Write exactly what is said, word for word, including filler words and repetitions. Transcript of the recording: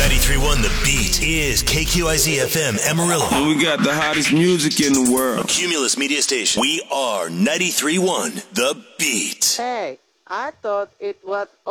ninety-three point one The Beat is K Q I Z F M Amarillo. And we got the hottest music in the world. Cumulus Media Station. We are ninety-three point one The Beat. Hey, I thought it was